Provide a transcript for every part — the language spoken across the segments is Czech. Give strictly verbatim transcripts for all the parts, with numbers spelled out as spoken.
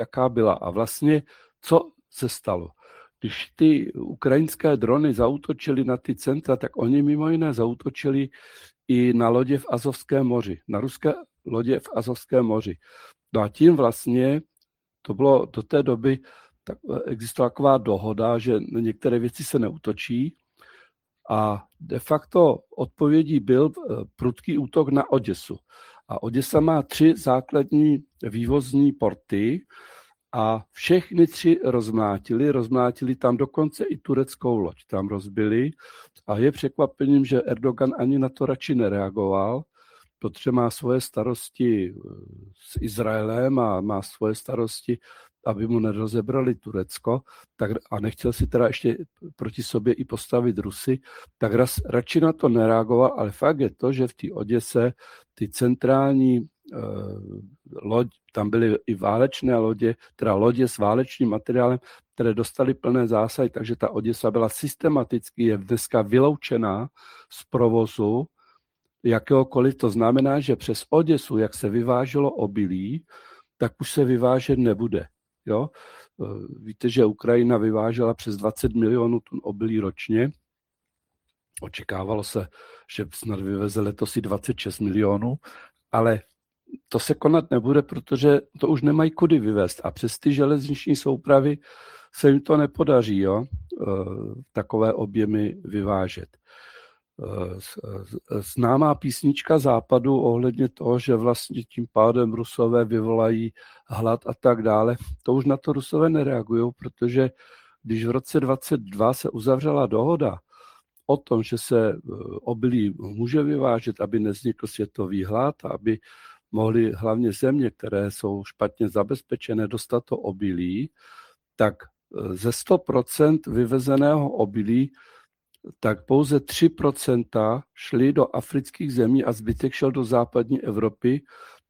jaká byla. A vlastně, co se stalo? Když ty ukrajinské drony zaútočily na ty centra, tak oni mimo jiné zaútočili i na lodě v Azovském moři, na ruské lodě v Azovském moři. No a tím vlastně to bylo do té doby, tak existovala taková dohoda, že některé věci se neútočí a de facto odpovědí byl prudký útok na Oděsu. A Oděsa má tři základní vývozní porty a všechny tři rozmlátili, rozmlátili tam dokonce i tureckou loď, tam rozbili a je překvapením, že Erdogan ani na to radši nereagoval, protože má svoje starosti s Izraelem a má svoje starosti, aby mu nerozebrali Turecko, tak, a nechtěl si teda ještě proti sobě i postavit Rusy, tak raz, radši na to nereagoval, ale fakt je to, že v té Oděse ty centrální eh, loď, tam byly i válečné lodě, teda lodě s válečným materiálem, které dostaly plné zásahy, takže ta Oděsa byla systematicky, je dneska vyloučená z provozu jakéhokoliv. To znamená, že přes Oděsu, jak se vyváželo obilí, tak už se vyvážet nebude. Jo? Víte, že Ukrajina vyvážela přes dvacet milionů tun obilí ročně. Očekávalo se, že snad vyveze letos i dvacet šest milionů, ale to se konat nebude, protože to už nemají kudy vyvést. A přes ty železniční soupravy se jim to nepodaří, jo? Takové objemy vyvážet. Známá písnička Západu ohledně toho, že vlastně tím pádem Rusové vyvolají hlad a tak dále, to už na to Rusové nereagují, protože když v roce dvacet dva se uzavřela dohoda o tom, že se obilí může vyvážet, aby nevznikl světový hlad, aby mohly hlavně země, které jsou špatně zabezpečené, dostat to obilí, tak ze sto procent vyvezeného obilí tak pouze tři procenta šly do afrických zemí a zbytek šel do západní Evropy.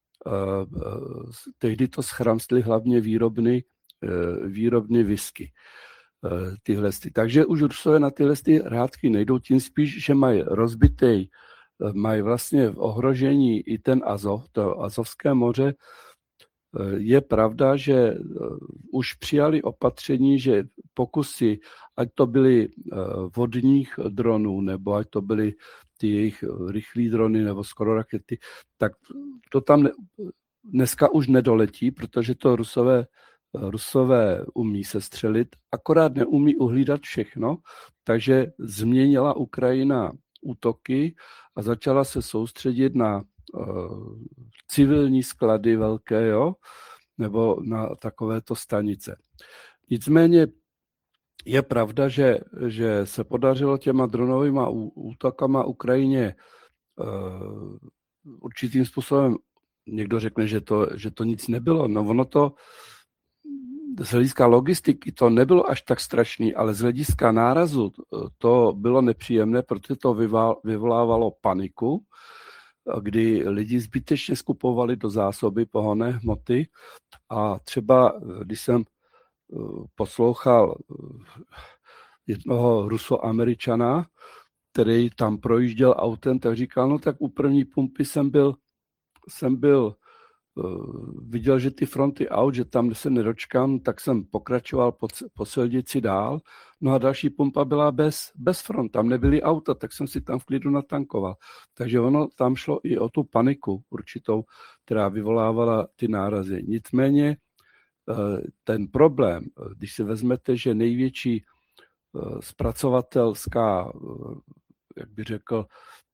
Tehdy to schramstly hlavně výrobny, výrobny whisky. Tyhle. Takže už Rusové na tyhle rádky nejdou, tím spíš, že mají rozbitej, mají vlastně v ohrožení i ten Azov, to Azovské moře. Je pravda, že už přijali opatření, že pokusy, ať to byly vodních dronů, nebo ať to byly ty jejich rychlé drony, nebo skoro rakety, tak to tam dneska už nedoletí, protože to Rusové, Rusové umí se střelit, akorát neumí uhlídat všechno, takže změnila Ukrajina útoky a začala se soustředit na civilní sklady velké, jo, nebo na takovéto stanice. Nicméně je pravda, že, že se podařilo těma dronovými útokama Ukrajině uh, určitým způsobem, někdo řekne, že to, že to nic nebylo, no ono to z hlediska logistiky to nebylo až tak strašný, ale z hlediska nárazu to bylo nepříjemné, protože to vyvolávalo paniku, kdy lidi zbytečně skupovali do zásoby pohonné hmoty a třeba, když jsem poslouchal jednoho Ruso-Američana, který tam projížděl autem, tak říkal, no tak u první pumpy jsem byl, jsem byl viděl, že ty fronty aut, že tam se nedočkám, tak jsem pokračoval po, po silnici dál. No a další pumpa byla bez, bez front, tam nebyly auta, tak jsem si tam v klidu natankoval. Takže ono tam šlo i o tu paniku určitou, která vyvolávala ty nárazy. Nicméně ten problém, když si vezmete, že největší zpracovatelská, jak bych řekl,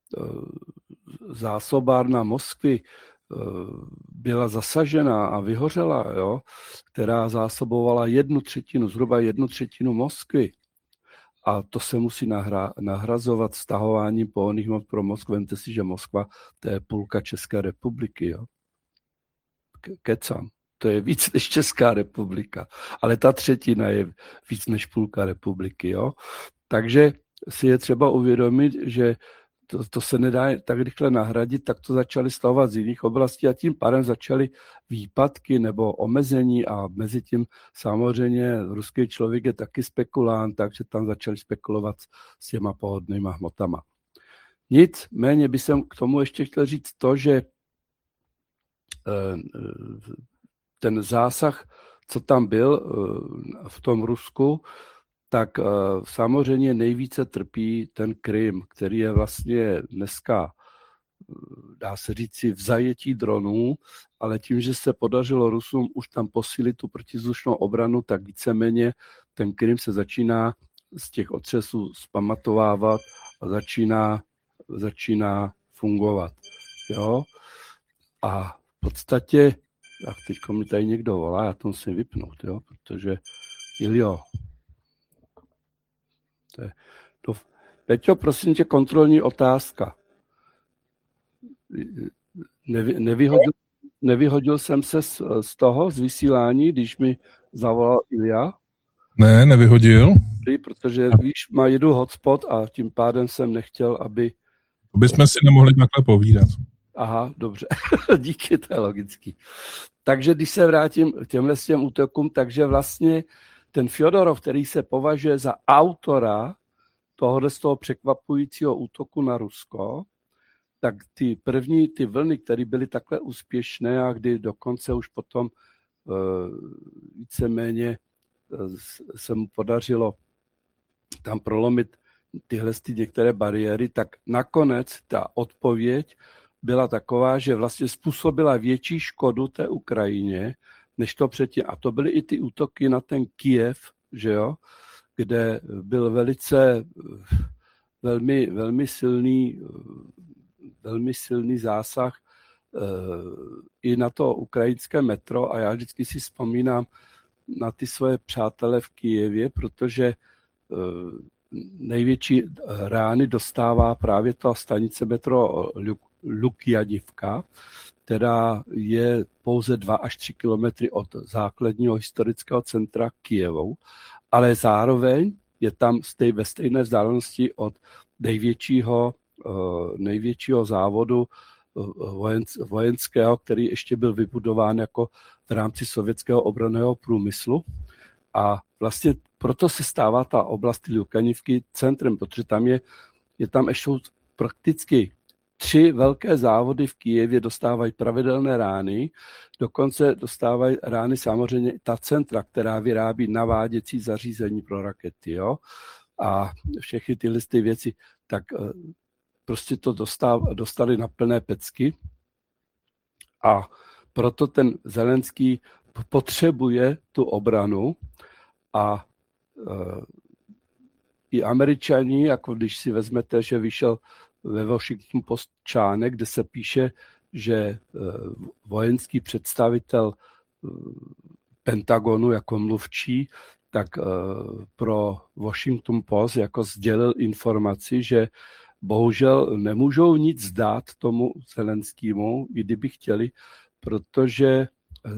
zásobárna Moskvy byla zasažená a vyhořela, jo, která zásobovala jednu třetinu, zhruba jednu třetinu Moskvy. A to se musí nahra, nahrazovat stahováním pohonných hmot pro Moskvu. Vemte si, že Moskva, to je půlka České republiky. Jo. Kecam. To je víc než Česká republika. Ale ta třetina je víc než půlka republiky. Jo. Takže si je třeba uvědomit, že To, to se nedá tak rychle nahradit, tak to začali stahovat z jiných oblastí a tím pádem začaly výpadky nebo omezení a mezi tím samozřejmě ruský člověk je taky spekulant, takže tam začali spekulovat s těma pohodnýma hmotama. Nicméně by jsem k tomu ještě chtěl říct to, že ten zásah co tam byl v tom Rusku, tak samozřejmě nejvíce trpí ten Krym, který je vlastně dneska, dá se říci, v zajetí dronů, ale tím, že se podařilo Rusům už tam posílit tu protizdušnou obranu, tak víceméně ten Krym se začíná z těch otřesů zpamatovávat a začíná, začíná fungovat. Jo? A v podstatě, a teď mi tady někdo volá, já to musím vypnout, jo? Protože Iljo, to je, to, Peťo, prosím tě, kontrolní otázka. Nevy, nevyhodil, nevyhodil jsem se z, z toho, z vysílání, když mi zavolal Ilja? Ne, nevyhodil. Protože víš, má jedu hotspot a tím pádem jsem nechtěl, aby... To bychom si nemohli takhle povídat. Aha, dobře. Díky, to je logický. Takže když se vrátím k těmhle s těm útokům, takže vlastně ten Fjodorov, který se považuje za autora tohohle z toho překvapujícího útoku na Rusko, tak ty první, ty vlny, které byly takhle úspěšné a kdy dokonce už potom uh, víceméně uh, se mu podařilo tam prolomit tyhle ty některé bariéry, tak nakonec ta odpověď byla taková, že vlastně způsobila větší škodu té Ukrajině, než to předtím. A to byly i ty útoky na ten Kyjev, že jo, kde byl velice velmi, velmi silný, velmi silný zásah i na to ukrajinské metro. A já vždycky si vzpomínám na ty svoje přátele v Kyjevě, protože největší rány dostává právě ta stanice metro Lukjanivka, která je pouze dva až tři kilometry od základního historického centra Kyjevu, ale zároveň je tam stej, ve stejné vzdálenosti od největšího, největšího závodu vojenského, který ještě byl vybudován jako v rámci sovětského obranného průmyslu. A vlastně proto se stává ta oblast Lukjanivky centrem, protože tam je, je tam ještě prakticky tři velké závody v Kyjevě dostávají pravidelné rány, dokonce dostávají rány samozřejmě i ta centra, která vyrábí naváděcí zařízení pro rakety. Jo? A všechny tyhle ty věci, tak prostě to dostáv, dostali na plné pecky. A proto ten Zelenský potřebuje tu obranu a uh, i Američani, jako když si vezmete, že vyšel ve Washington Post článek, kde se píše, že uh, vojenský představitel uh, Pentagonu jako mluvčí, tak uh, pro Washington Post jako sdělil informaci, že bohužel nemůžou nic dát tomu Zelenskému, i kdyby chtěli, protože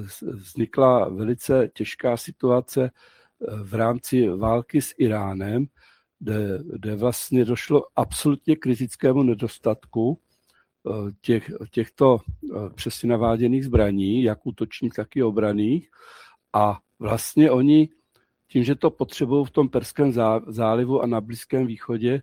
vznikla velice těžká situace v rámci války s Iránem, kde, kde vlastně došlo absolutně kritickému nedostatku těch, těchto přesně naváděných zbraní, jak útočných, tak i obranných. A vlastně oni tím, že to potřebují v tom Perském zálivu a na Blízkém východě,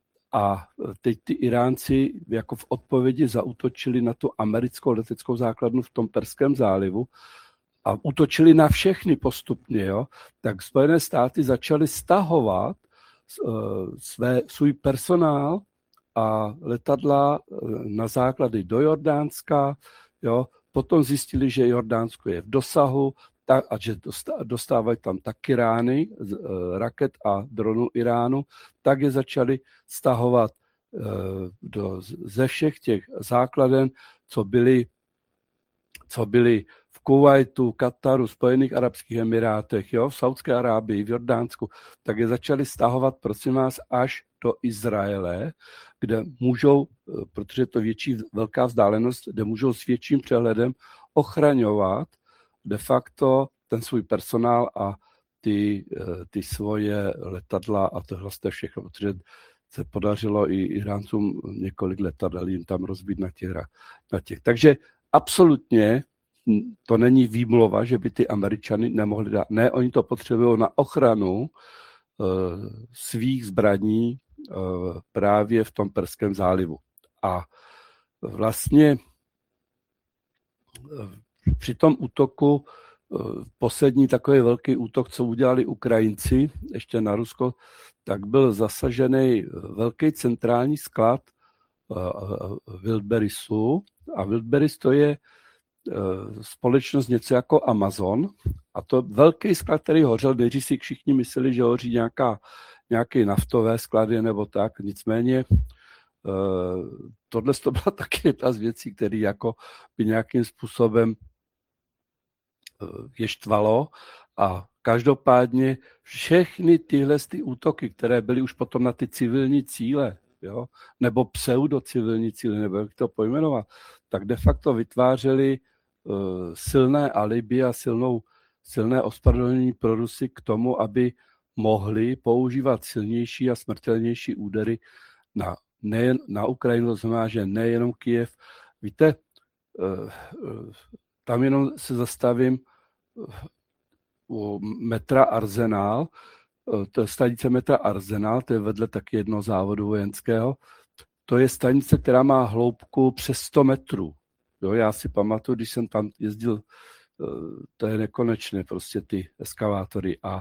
a teď ty Iránci jako v odpovědi zaútočili na tu americkou leteckou základnu v tom Perském zálivu a útočili na všechny postupně, jo, tak Spojené státy začaly stahovat uh, své, svůj personál a letadla na základy do Jordánska, jo, potom zjistili, že Jordánsko je v dosahu, tak, a že dostávají tam taky rány z uh, raket a dronů Iránu, tak je začali stahovat uh, do, ze všech těch základen, co byly, co byly v Kuvajtu, Kataru, Spojených arabských emirátech, jo, v Saudské Arábii, v Jordánsku, tak je začali stahovat, prosím vás, až do Izraele, kde můžou, protože je to větší, velká vzdálenost, kde můžou s větším přehledem ochraňovat de facto ten svůj personál a ty, ty svoje letadla a tohle je všechno, protože se podařilo i Iráncům několik letadel jim tam rozbít na těch, na těch. Takže absolutně to není výmluva, že by ty Američany nemohli dát. Ne, oni to potřebují na ochranu uh, svých zbraní uh, právě v tom Perském zálivu. A vlastně uh, při tom útoku poslední takový velký útok, co udělali Ukrajinci ještě na Rusko, tak byl zasažený velký centrální sklad Wildberriesu. A Wildberries to je společnost něco jako Amazon. A to velký sklad, který hořel, nejdřív si všichni mysleli, že hoří nějaká, nějaké naftové sklady nebo tak. Nicméně tohle to byla taky ta z věcí, které jako by nějakým způsobem je štvalo. A každopádně všechny tyhle ty útoky, které byly už potom na ty civilní cíle, jo, nebo pseudocivilní cíle, nebo jak to pojmenovat, tak de facto vytvářely uh, silné alibi a silnou, silné ospravedlnění pro Rusy k tomu, aby mohli používat silnější a smrtelnější údery na, nejen na Ukrajinu, to znamená, že nejenom Kyjev. Víte, uh, uh, tam jenom se zastavím u metra Arzenál, to je stanice metra Arzenál, to je vedle taky jednoho závodu vojenského. To je stanice, která má hloubku přes sto metrů. Jo, já si pamatuju, když jsem tam jezdil, to je nekonečné, prostě ty eskavátory. A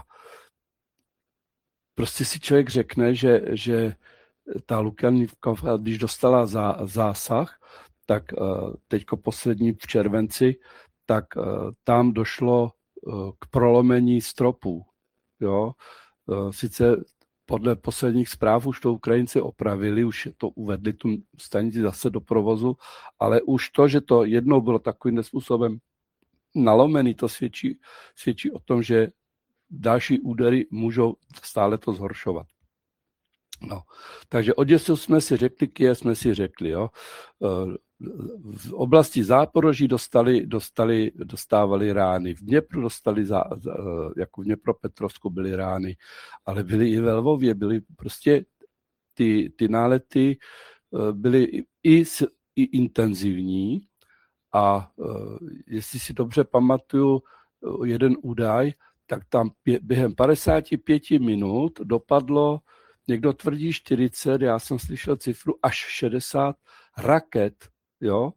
prostě si člověk řekne, že, že ta Lukianivka, když dostala zá, zásah, tak teďko poslední v červenci, tak tam došlo k prolomení stropů. Jo? Sice podle posledních zpráv už to Ukrajinci opravili, už to uvedli tu stanici zase do provozu, ale už to, že to jednou bylo takovým způsobem nalomený, to svědčí, svědčí o tom, že další údery můžou stále to zhoršovat. No. Takže Oděsu jsme si řekli, Kyjev jsme si řekli. Jo? V oblasti Záporoží dostali, dostali, dostávali rány, v Dněpru dostali, za, jako v Dněpropetrovsku byly rány, ale byly i ve Lvově, byly prostě ty, ty nálety byly i, i intenzivní a jestli si dobře pamatuju jeden údaj, tak tam během padesát pět minut dopadlo, někdo tvrdí čtyřicet, já jsem slyšel cifru až šedesát raket, jo,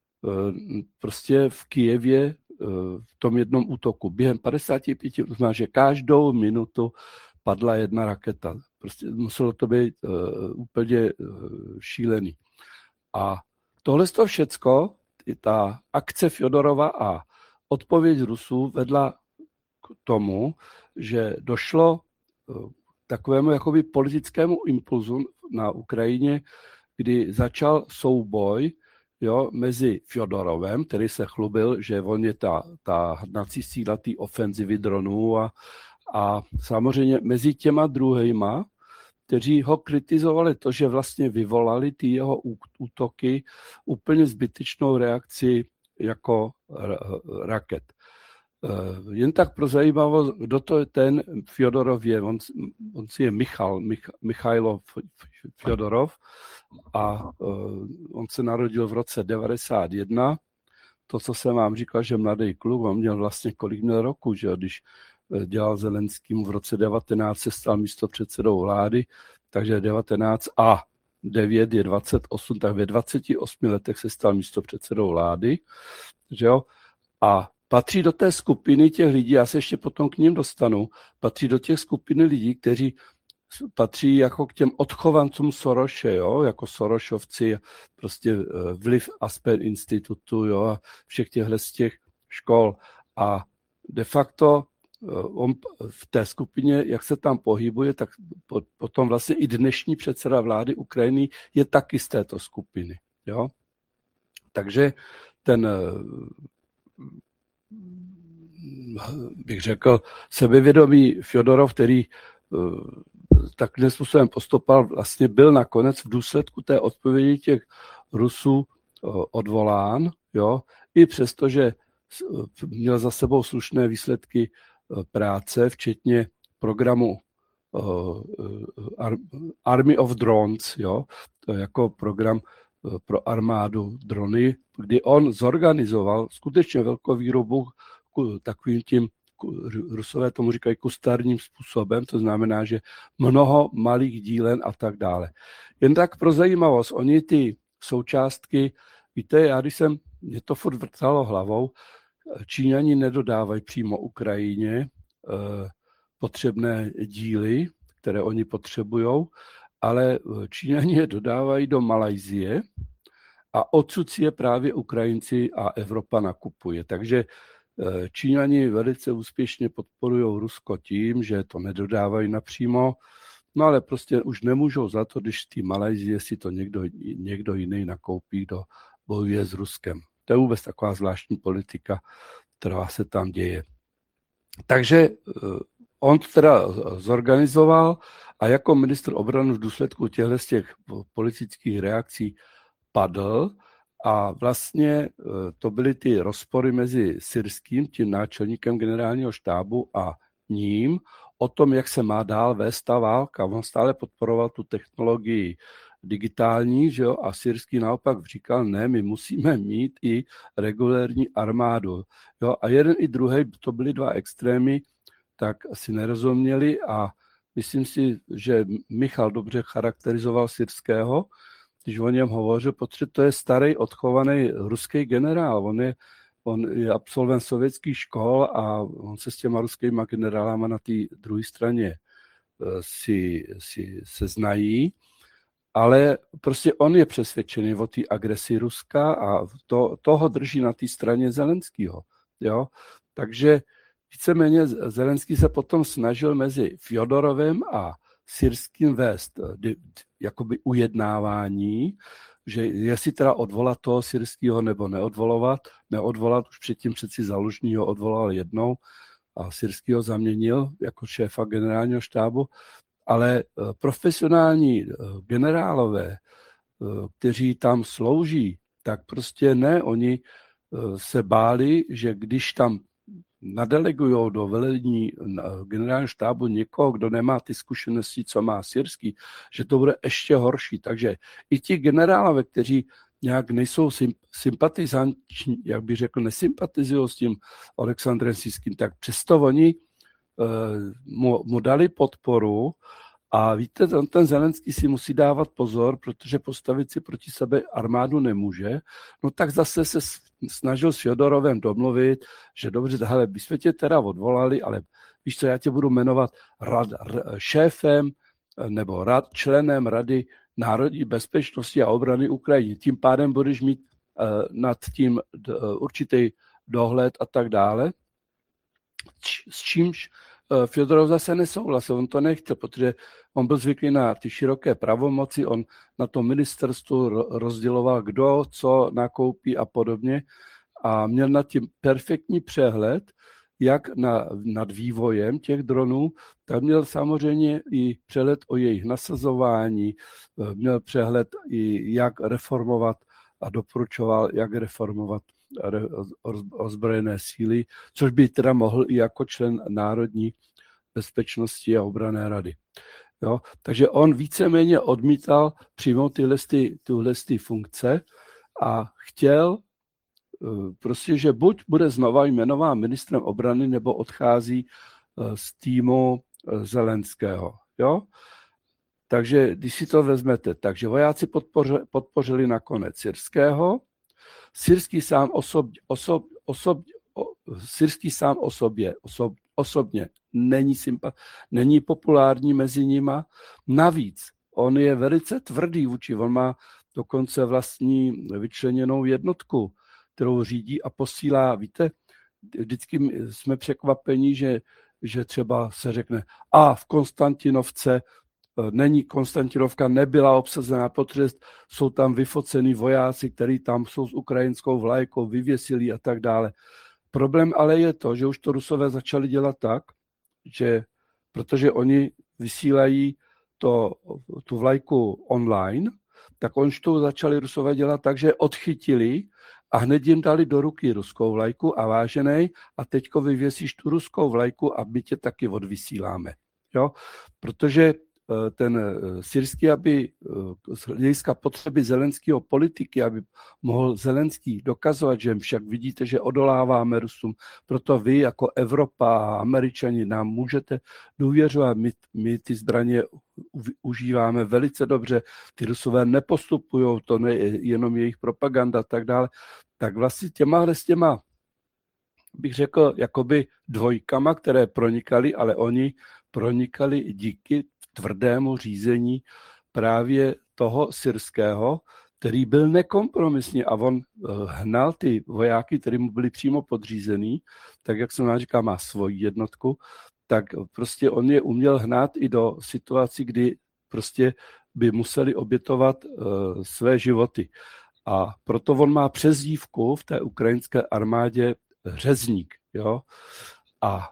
prostě v Kyjevě v tom jednom útoku. Během padesát pět minut, to znamená, že každou minutu padla jedna raketa. Prostě muselo to být uh, úplně uh, šílený. A tohle to všecko, i ta akce Fjodorova a odpověď Rusů vedla k tomu, že došlo uh, takovému jakoby politickému impulzu na Ukrajině, kdy začal souboj, jo, mezi Fjodorovem, který se chlubil, že on je ta, ta hnací síla té ofenzivy dronů a, a samozřejmě mezi těma druhejma, kteří ho kritizovali to, že vlastně vyvolali ty jeho útoky úplně zbytečnou reakci jako raket. Jen tak pro zajímavost, kdo to je ten Fjodorov je, on, on si je Michal, Mich, Michailo Fjodorov a uh, on se narodil v roce devadesát jedna. To, co jsem vám říkal, že mladý kluk, on měl vlastně kolik měl roku, že když dělal Zelenským v roce devatenáct se stal místopředsedou vlády, takže devatenáct a devět je dvacet osm, tak ve dvaceti osmi letech se stal místopředsedou vlády, že jo, a patří do té skupiny těch lidí, já se ještě potom k ním dostanu, patří do těch skupiny lidí, kteří patří jako k těm odchovancům Soroše, jo, jako Sorošovci, prostě vliv Aspen institutu, jo, a všech těchhle z těch škol. A de facto on v té skupině, jak se tam pohybuje, tak potom vlastně i dnešní předseda vlády Ukrajiny je taky z této skupiny, jo. Takže ten, bych řekl, sebevědomý Fjodorov, který takovým způsobem postupoval, vlastně byl nakonec v důsledku té odpovědi těch Rusů odvolán, jo, i přesto, že měl za sebou slušné výsledky práce, včetně programu Army of Drones, jo, to je jako program pro armádu drony, kdy on zorganizoval skutečně velkou výrobu takovým tím, Rusové tomu říkají kustárním způsobem, to znamená, že mnoho malých dílen a tak dále. Jen tak pro zajímavost, oni ty součástky, víte, já když jsem, mě to furt vrtalo hlavou, Číňani nedodávají přímo Ukrajině potřebné díly, které oni potřebují, ale Číňani je dodávají do Malajsie a odsud si je právě Ukrajinci a Evropa nakupuje. Takže Číňani velice úspěšně podporují Rusko tím, že to nedodávají napřímo, no ale prostě už nemůžou za to, když v té Malajsie si to někdo, někdo jiný nakoupí, kdo bojuje s Ruskem. To je vůbec taková zvláštní politika, která se tam děje. Takže on to teda zorganizoval a jako ministr obrany v důsledku těchto z těch politických reakcí padl a vlastně to byly ty rozpory mezi Syrským, tím náčelníkem generálního štábu, a ním o tom, jak se má dál vést ta válka. On stále podporoval tu technologii digitální, že jo, a Syrský naopak říkal, ne, my musíme mít i regulérní armádu. Jo, a jeden i druhý, to byly dva extrémy, tak si nerozuměli a myslím si, že Michal dobře charakterizoval Syrského, když o něm hovořil, protože to je starý, odchovaný ruský generál. On je, on je absolvent sovětských škol a on se s těma ruskýma generálama na té druhé straně si, si se znají, ale prostě on je přesvědčený o té agresi Ruska a to, toho drží na té straně Zelenskýho. Jo? Takže víceméně Zelenský se potom snažil mezi Fjodorovem a Syrským vést jakoby ujednávání, že jestli teda odvolat toho Syrského nebo neodvolovat, neodvolat, už předtím přeci Zalužního odvolal jednou a Syrského zaměnil jako šéfa generálního štábu, ale profesionální generálové, kteří tam slouží, tak prostě ne, oni se báli, že když tam nadelegujou do velení generálního štábu někoho, kdo nemá ty zkušenosti, co má Syrský, že to bude ještě horší. Takže i ti generálové, kteří nějak nejsou sympatizanční, jak bych řekl, nesympatizují s tím Alexandrem Syrským, tak přesto oni mu, mu dali podporu. A víte, ten, ten Zelenský si musí dávat pozor, protože postavit si proti sebe armádu nemůže. No tak zase se snažil s Fjodorovem domluvit, že dobře, hele, by jsme tě teda odvolali, ale víš co, já tě budu jmenovat rad, r, šéfem nebo rad, členem Rady národní bezpečnosti a obrany Ukrajiny. Tím pádem budeš mít uh, nad tím uh, určitý dohled a tak dále. Č, s čímž Fjodorov zase nesouhlasil, on to nechtěl, protože on byl zvyklý na ty široké pravomoci, on na tom ministerstvu rozděloval, kdo co nakoupí a podobně a měl nad tím perfektní přehled, jak na, nad vývojem těch dronů, tak měl samozřejmě i přehled o jejich nasazování, měl přehled i jak reformovat a doporučoval, jak reformovat ozbrojené síly, což by teda mohl i jako člen Národní bezpečnosti a obranné rady. Jo? Takže on víceméně odmítal přijmout tyhle, tyhle funkce a chtěl prostě, že buď bude znova jmenován ministrem obrany, nebo odchází z týmu Zelenského. Jo? Takže když si to vezmete, takže vojáci podpořili, podpořili nakonec Syrského, Syrský sám, osob, osob, osob, o, Syrský sám o sobě, osob, osobně není, sympa, není populární mezi nima. Navíc on je velice tvrdý vůči, on má dokonce vlastní vyčleněnou jednotku, kterou řídí a posílá. Víte, vždycky jsme překvapeni, že, že třeba se řekne, a v Konstantinovce není, Konstantinovka nebyla obsazená, protože jsou tam vyfocený vojáci, kteří tam jsou s ukrajinskou vlajkou, vyvěsili a tak dále. Problém ale je to, že už to Rusové začali dělat tak, že protože oni vysílají to, tu vlajku online, tak oni to začali Rusové dělat tak, že odchytili a hned jim dali do ruky ruskou vlajku a váženej, a teďko vyvěsíš tu ruskou vlajku a my tě taky odvysíláme. Jo? Protože ten Syrský, aby z hlediska potřeby Zelenského politiky, aby mohl Zelenský dokazovat, že však vidíte, že odoláváme Rusům, proto vy jako Evropa a Američani nám můžete důvěřovat, my, my ty zbraně užíváme velice dobře, ty Rusové nepostupují, to ne jenom jejich propaganda a tak dále, tak vlastně těma s těma bych řekl, jakoby dvojkama, které pronikaly, ale oni pronikali díky tvrdému řízení právě toho syrského, který byl nekompromisní a on hnal ty vojáky, který mu byli přímo podřízený, tak jak jsem vám říkal, má svoji jednotku, tak prostě on je uměl hnát i do situací, kdy prostě by museli obětovat uh, své životy. A proto on má přezdívku v té ukrajinské armádě řezník. Jo? A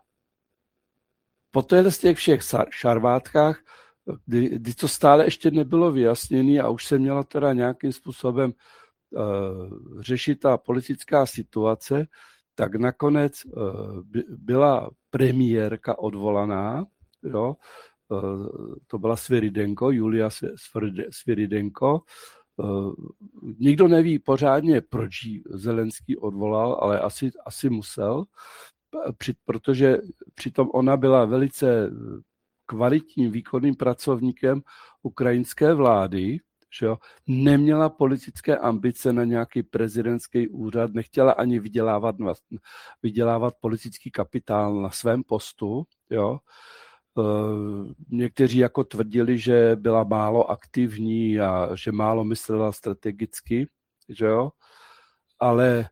po těchto z těch všech šarvátkách, kdy, kdy to stále ještě nebylo vyjasněné a už se měla teda nějakým způsobem uh, řešit ta politická situace, tak nakonec uh, by, byla premiérka odvolaná, jo? Uh, to byla Sviridenko, Julia Sviridenko. Uh, nikdo neví pořádně, proč ji Zelenský odvolal, ale asi, asi musel, při, protože přitom ona byla velice kvalitním výkonným pracovníkem ukrajinské vlády, že jo, neměla politické ambice na nějaký prezidentský úřad, nechtěla ani vydělávat, vydělávat politický kapitál na svém postu, jo. Někteří jako tvrdili, že byla málo aktivní a že málo myslela strategicky, že jo, ale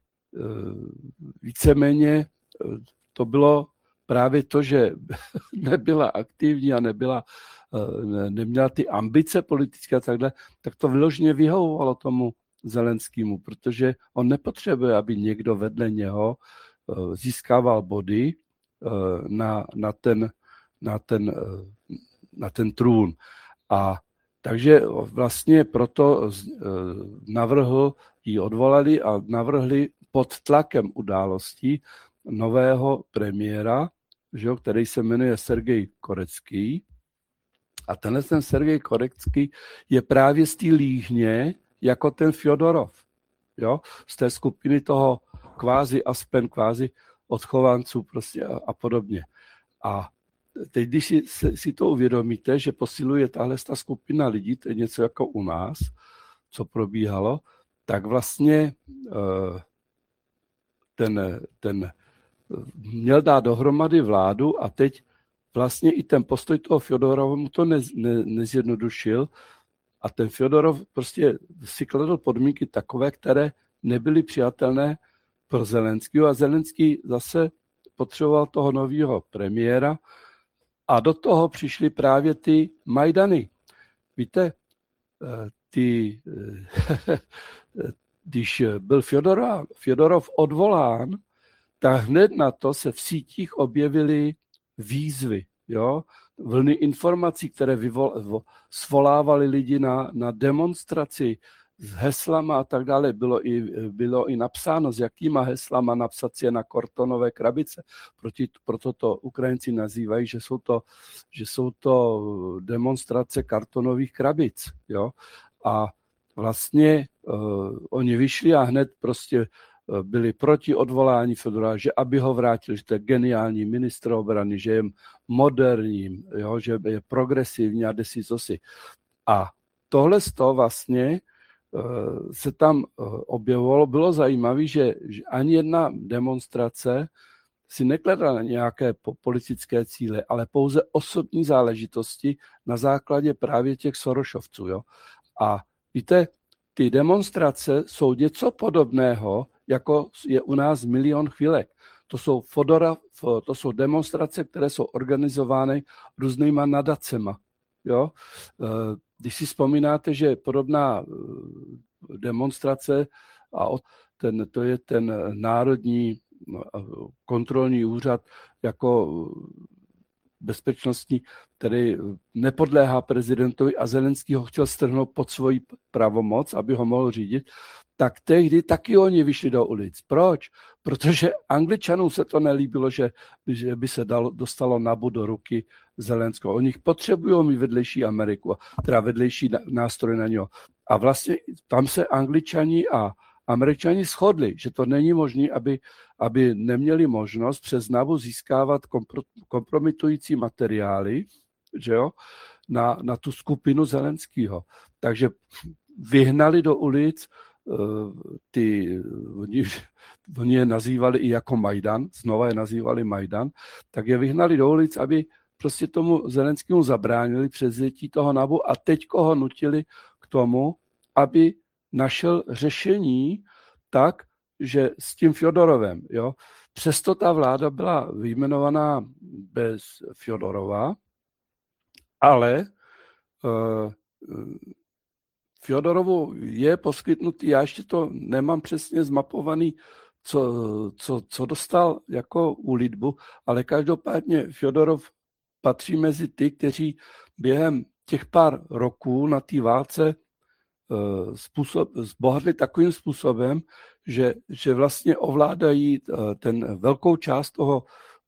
víceméně to bylo právě to, že nebyla aktivní a nebyla, ne, neměla ty ambice politické a takhle, tak to vyloženě vyhovovalo tomu Zelenskému, protože on nepotřebuje, aby někdo vedle něho získával body na, na, ten, na, ten, na ten trůn. A takže vlastně proto navrhl, ji odvolali a navrhli pod tlakem událostí nového premiéra, že jo, který se jmenuje Sergej Korecký. A tenhle ten Sergej Korecký je právě z té líhně jako ten Fjodorov, jo, z té skupiny toho kvázi aspen, kvázi odchovanců prostě a, a podobně. A teď, když si, si to uvědomíte, že posiluje tahle ta skupina lidí, to je něco jako u nás, co probíhalo, tak vlastně ten, ten měl dát dohromady vládu a teď vlastně i ten postoj toho Fjodorova mu to ne, ne, nezjednodušil a ten Fjodorov prostě si kladl podmínky takové, které nebyly přijatelné pro Zelenského a Zelenský zase potřeboval toho nového premiéra a do toho přišly právě ty Majdany. Víte, ty, když byl Fjodorov, Fjodorov odvolán, tak hned na to se v sítích objevily výzvy, jo? Vlny informací, které vyvol, svolávaly lidi na, na demonstraci s heslama a tak dále. Bylo i, bylo i napsáno, s jakýma heslama napsat je na kartonové krabice. Proti, proto to Ukrajinci nazývají, že jsou to, že jsou to demonstrace kartonových krabic. Jo? A vlastně uh, oni vyšli a hned prostě byli proti odvolání Fedora, že aby ho vrátil, že to je geniální ministr obrany, že je moderní, jo, že je progresivní a desi cosi. A tohle z toho vlastně uh, se tam uh, objevovalo. Bylo zajímavé, že, že ani jedna demonstrace si nekladla na nějaké po, politické cíle, ale pouze osobní záležitosti na základě právě těch Sorošovců. Jo. A víte, ty demonstrace jsou něco podobného, jako je u nás Milion chvilek. To jsou, fodora, to jsou demonstrace, které jsou organizovány různýma nadacema. Jo? Když si vzpomínáte, že podobná demonstrace, a ten, to je ten Národní kontrolní úřad jako bezpečnostní, který nepodléhá prezidentovi a Zelenský ho chtěl strhnout pod svoji pravomoc, aby ho mohl řídit, tak tehdy taky oni vyšli do ulic. Proč? Protože Angličanům se to nelíbilo, že, že by se dalo, dostalo nabu do ruky Zelenského. Oni potřebují mít vedlejší Ameriku, teda vedlejší nástroj na něho. A vlastně tam se Angličani a Američani shodli, že to není možné, aby, aby neměli možnost přes nabu získávat kompro, kompromitující materiály, že jo, na, na tu skupinu Zelenského. Takže vyhnali do ulic ty, oni je nazývali i jako Majdan, znova je nazývali Majdan, tak je vyhnali do ulic, aby prostě tomu Zelenskému zabránili převzetí toho NABU a teď ho nutili k tomu, aby našel řešení tak, že s tím Fjodorovem, jo. Přesto ta vláda byla vyjmenovaná bez Fjodorova, ale uh, Fjodorovu je poskytnutý, já ještě to nemám přesně zmapovaný, co, co, co dostal jako úlitbu, ale každopádně Fjodorov patří mezi ty, kteří během těch pár roků na té válce uh, způsob, zbohatli takovým způsobem, že, že vlastně ovládají ten velkou část toho,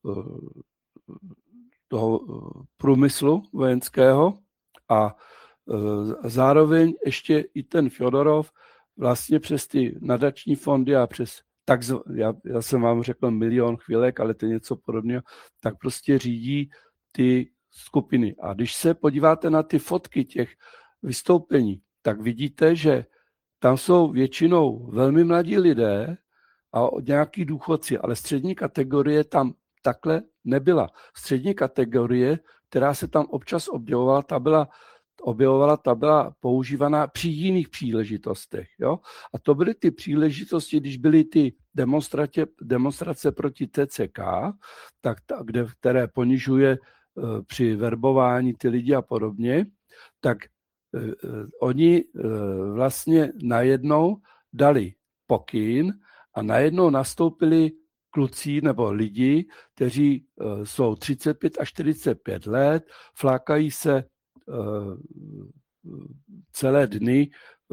toho průmyslu vojenského a zároveň ještě i ten Fjodorov vlastně přes ty nadační fondy a přes takzvané, já, já jsem vám řekl milion chvílek, ale to je něco podobného, tak prostě řídí ty skupiny. A když se podíváte na ty fotky těch vystoupení, tak vidíte, že tam jsou většinou velmi mladí lidé a nějaký důchodci, ale střední kategorie tam takhle nebyla. Střední kategorie, která se tam občas objevovala, ta byla, objevovala, ta byla používaná při jiných příležitostech. Jo? A to byly ty příležitosti, když byly ty demonstrace, demonstrace proti T C K, tak ta, kde, které ponižuje uh, při verbování ty lidi a podobně, tak oni vlastně najednou dali pokyn a najednou nastoupili kluci nebo lidi, kteří jsou třicet pět až čtyřicet pět let, flákají se celé dny,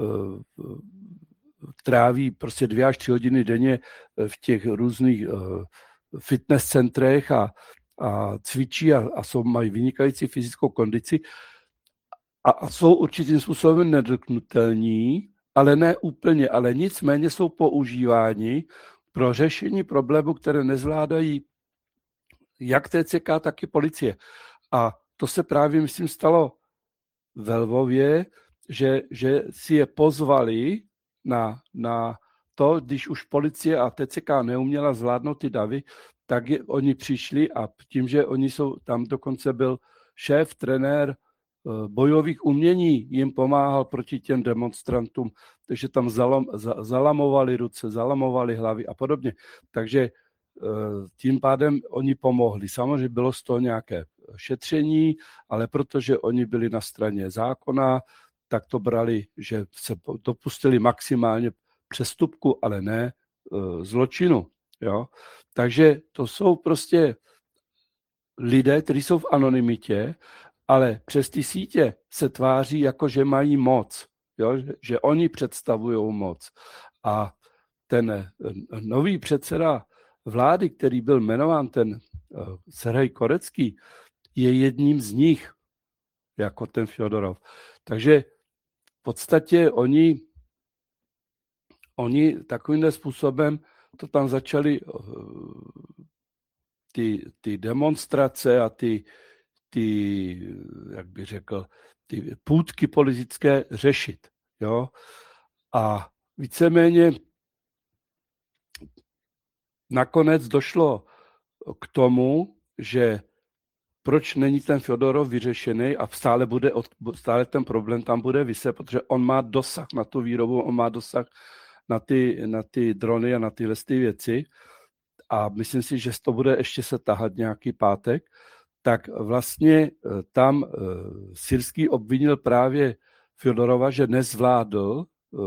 tráví prostě dvě až tři hodiny denně v těch různých fitness centrech a, a cvičí a, a jsou, mají vynikající fyzickou kondici. A jsou určitým způsobem nedotknutelní, ale ne úplně, ale nicméně jsou používáni pro řešení problémů, které nezvládají jak T C K, tak i policie. A to se právě, myslím, stalo ve Lvově, že, že si je pozvali na, na to, když už policie a T C K neuměla zvládnout ty davy, tak je, oni přišli a tím, že oni jsou, tam dokonce byl šéf, trenér bojových umění, jim pomáhal proti těm demonstrantům, takže tam zalam, za, zalamovali ruce, zalamovali hlavy a podobně. Takže tím pádem oni pomohli. Samozřejmě bylo z toho nějaké šetření, ale protože oni byli na straně zákona, tak to brali, že se dopustili maximálně přestupku, ale ne zločinu. Jo? Takže to jsou prostě lidé, kteří jsou v anonymitě, ale přes ty sítě se tváří, jako že mají moc, jo? Že, že oni představují moc. A ten nový předseda vlády, který byl jmenován, ten uh, Serhej Korecký, je jedním z nich, jako ten Fjodorov. Takže v podstatě oni, oni takovým způsobem to tam začali uh, ty, ty demonstrace a ty ty, jak bych řekl, ty půtky politické řešit. Jo? A víceméně nakonec došlo k tomu, že proč není ten Fjodorov vyřešený a stále, bude, stále ten problém tam bude viset, protože on má dosah na tu výrobu, on má dosah na ty, na ty drony a na tyhle ty věci. A myslím si, že to bude ještě se tahat nějaký pátek. Tak vlastně tam Syrský obvinil právě Fjodorova, že nezvládl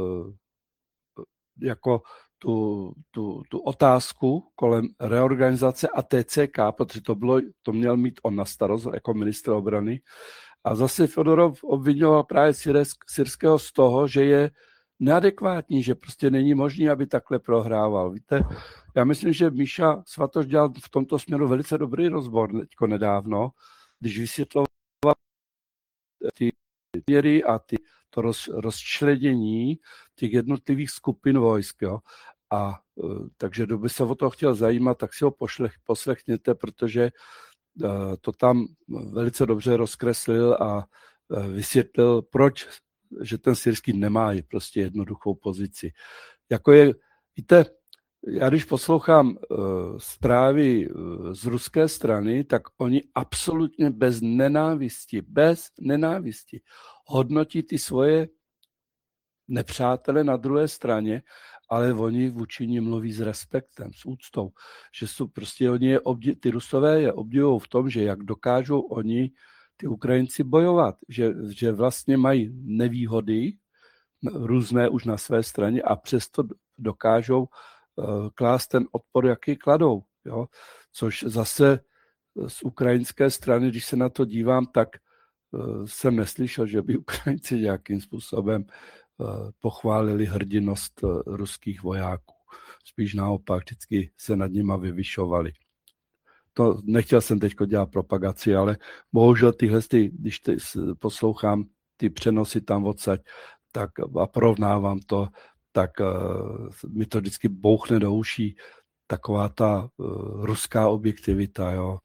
jako tu, tu, tu otázku kolem reorganizace a T C K, protože to, bylo, to měl mít on na starost jako ministr obrany. A zase Fjodorov obvinoval právě Syrského z toho, že je neadekvátní, že prostě není možný, aby takhle prohrával. Víte, já myslím, že Míša Svatoš dělal v tomto směru velice dobrý rozbor teďko nedávno, když vysvětloval ty měry a ty, to roz, rozčlenění těch jednotlivých skupin vojsk. Jo. A takže kdo by se o to chtěl zajímat, tak si ho pošlech, poslechněte, protože to tam velice dobře rozkreslil a vysvětlil, proč, že ten Syrský nemá prostě jednoduchou pozici. Jako je, víte, já když poslouchám uh, zprávy uh, z ruské strany, tak oni absolutně bez nenávisti, bez nenávisti hodnotí ty svoje nepřátele na druhé straně, ale oni vůči nim mluví s respektem, s úctou. Že jsou prostě oni je obdi- ty Rusové je obdivují v tom, že jak dokážou oni, ty Ukrajinci, bojovat, že, že vlastně mají nevýhody různé už na své straně a přesto dokážou uh, klást ten odpor, jaký kladou. Jo? Což zase z ukrajinské strany, když se na to dívám, tak uh, jsem neslyšel, že by Ukrajinci nějakým způsobem uh, pochválili hrdinost uh, ruských vojáků. Spíš naopak, vždycky se nad nima vyvyšovali. To nechtěl jsem teď dělat propagaci, ale bohužel tyhle, ty, když ty poslouchám ty přenosy tam odsaď, tak a porovnávám to, tak uh, mi to vždycky bouchne do uší, taková ta uh, ruská objektivita, jo.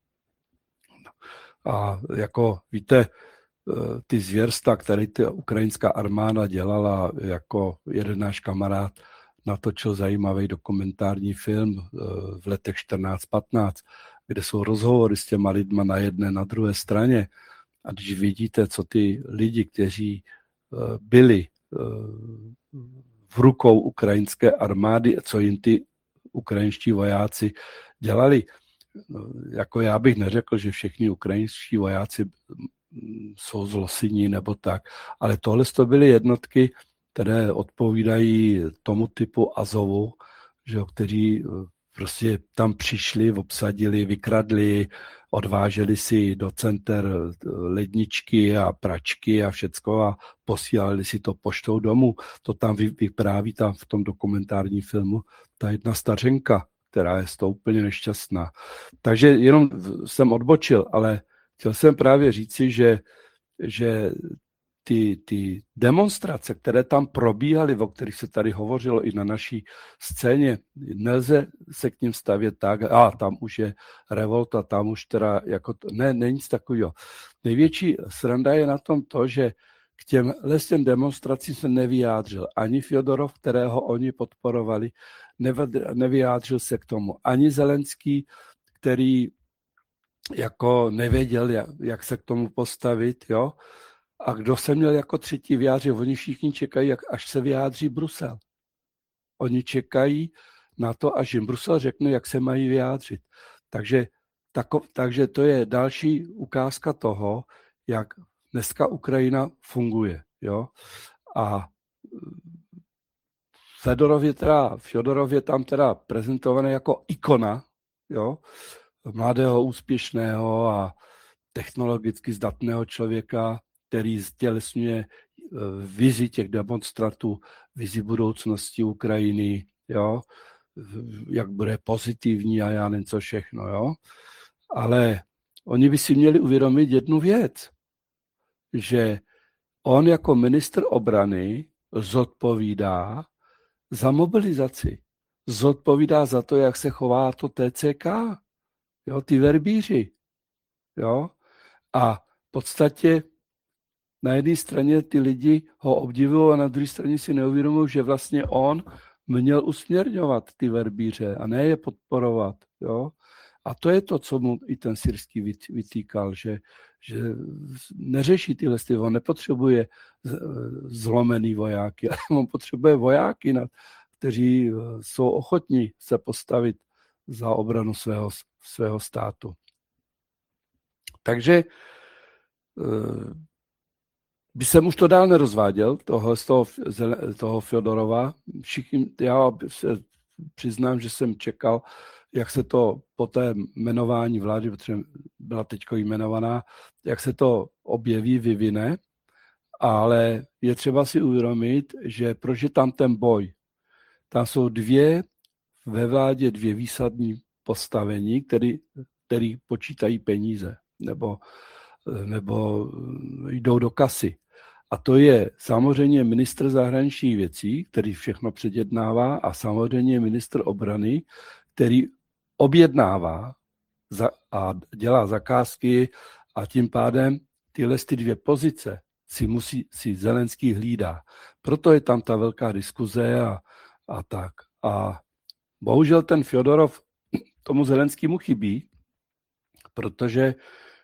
A jako víte, uh, ty zvěrstva, které ta ukrajinská armáda dělala, jako jeden náš kamarád natočil zajímavý dokumentární film uh, v letech čtrnáct patnáct, kde jsou rozhovory s těma lidma na jedné, na druhé straně. A když vidíte, co ty lidi, kteří uh, byli v rukou ukrajinské armády, co jim ty ukrajinští vojáci dělali. Jako já bych neřekl, že všichni ukrajinští vojáci jsou zlosyní nebo tak, ale tohle to byly jednotky, které odpovídají tomu typu Azovu, že, kteří prostě tam přišli, obsadili, vykradli, odváželi si do center ledničky a pračky a všecko a posílali si to poštou domů. To tam vypráví tam v tom dokumentárním filmu ta jedna stařenka, která je z toho úplně nešťastná. Takže jenom jsem odbočil, ale chtěl jsem právě říci, že, že ty, ty demonstrace, které tam probíhaly, o kterých se tady hovořilo i na naší scéně, nelze se k ním stavět tak, a tam už je revolta, tam už teda jako, to, ne, není nic takového. Největší sranda je na tom to, že k těm těm demonstracím se nevyjádřil ani Fjodorov, kterého oni podporovali, nevyjádřil se k tomu ani Zelenský, který jako nevěděl, jak, jak se k tomu postavit, jo. A kdo se měl jako třetí vyjádřit? Oni všichni čekají, jak, až se vyjádří Brusel. Oni čekají na to, až jim Brusel řekne, jak se mají vyjádřit. Takže, tako, takže to je další ukázka toho, jak dneska Ukrajina funguje. Jo? A Fedorov je teda, Fjodorov je tam teda prezentovaný jako ikona, jo? Mladého, úspěšného a technologicky zdatného člověka, který stělesňuje vizi těch demonstrantů, vizi budoucnosti Ukrajiny, jo, jak bude pozitivní a já nevím co všechno, jo. Ale oni by si měli uvědomit jednu věc, že on jako ministr obrany zodpovídá za mobilizaci, zodpovídá za to, jak se chová to T C K, jo, ty verbíři, jo. A v podstatě na jedné straně ty lidi ho obdivují a na druhé straně si neuvědomují, že vlastně on měl usměrňovat ty verbíře a ne je podporovat. Jo? A to je to, co mu i ten Syrský vytýkal, že, že neřeší tyhle styly, on nepotřebuje zlomený vojáky, ale on potřebuje vojáky, kteří jsou ochotní se postavit za obranu svého, svého státu. Takže by jsem už to dál nerozváděl, toho, z toho, toho Fjodorova. Všichni, já se přiznám, že jsem čekal, jak se to po té jmenování vlády, protože byla teď jmenovaná, jak se to objeví, vyvine, ale je třeba si uvědomit, že proč je tam ten boj. Tam jsou dvě, ve vládě dvě výsadní postavení, který, který počítají peníze, nebo nebo jdou do kasy. A to je samozřejmě ministr zahraničních věcí, který všechno předjednává, a samozřejmě ministr obrany, který objednává a dělá zakázky, a tím pádem tyhle ty dvě pozice si musí si Zelenský hlídá. Proto je tam ta velká diskuze a, a tak. A Bohužel ten Fjodorov tomu Zelenskému chybí, protože